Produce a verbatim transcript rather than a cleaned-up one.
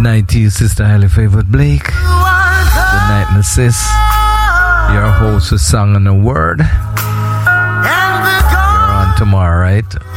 night to you, Sister Highly Favored Blake. Good night, my sis. Your host for Song and a Word. You're on tomorrow, right?